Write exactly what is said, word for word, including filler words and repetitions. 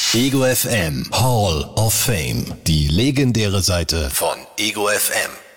Ego F M Hall of Fame. Die legendäre Seite von Ego F M.